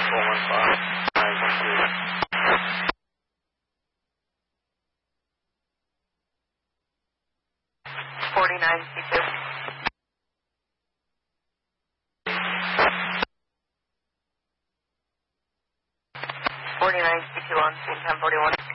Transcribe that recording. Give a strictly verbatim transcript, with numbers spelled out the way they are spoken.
four one five, nine one two. forty-nine C two. forty-nine C two on scene ten forty-one.